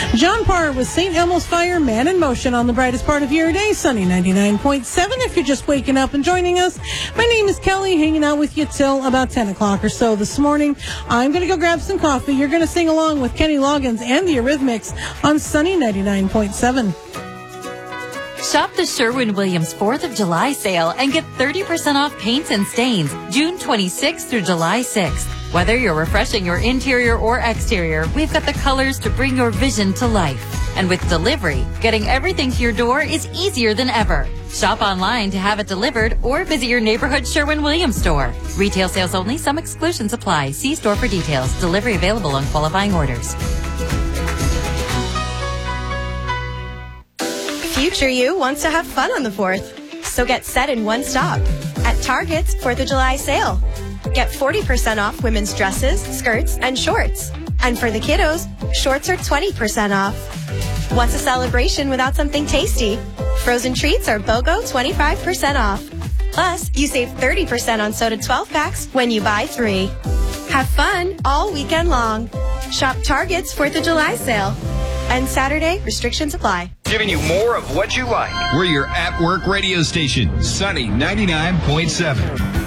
John Parr with St. Elmo's Fire, Man in Motion on the brightest part of your day, sunny 99.7. If you're just waking up and joining us, my name is Kelly, hanging out with you till about 10 o'clock or so this morning. I'm going to go grab some coffee. You're going to sing along with Kenny Loggins and the Eurythmics on sunny 99.7. Shop the Sherwin-Williams 4th of July sale and get 30% off paints and stains June 26th through July 6th. Whether you're refreshing your interior or exterior, we've got the colors to bring your vision to life. And with delivery, getting everything to your door is easier than ever. Shop online to have it delivered or visit your neighborhood Sherwin-Williams store. Retail sales only. Some exclusions apply. See store for details. Delivery available on qualifying orders. Future you wants to have fun on the 4th, so get set in one stop at Target's 4th of July sale. Get 40% off women's dresses, skirts, and shorts. And for the kiddos, shorts are 20% off. What's a celebration without something tasty? Frozen treats are BOGO 25% off. Plus, you save 30% on soda 12-packs when you buy 3. Have fun all weekend long. Shop Target's 4th of July sale. And Saturday, restrictions apply. Giving you more of what you like. We're your at-work radio station, Sunny 99.7.